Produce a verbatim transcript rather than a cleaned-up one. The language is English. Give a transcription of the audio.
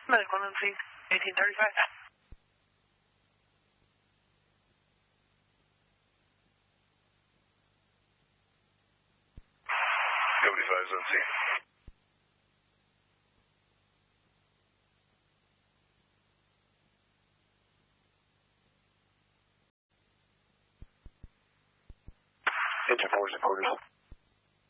Medical on scene, eighteen thirty-five. seventy-five is on scene. Engine four is in quarters.